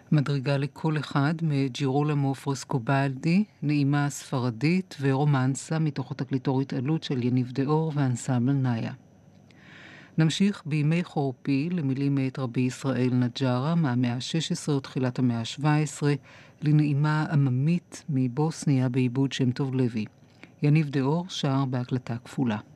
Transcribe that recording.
מדרגה לכל אחד מג'ירולמו פרסקובלדי, נעימה הספרדית ורומנסה מתוך התקליטור התעלות של יניב דאור ואנסמבל נאיה. נמשיך בימי חורפי למילים מאת רבי ישראל נג'רה מהמאה ה-16 ותחילת המאה ה-17 לנעימה עממית מבוסניה בעיבוד שם טוב לוי. יניב דאור שר בהקלטה כפולה.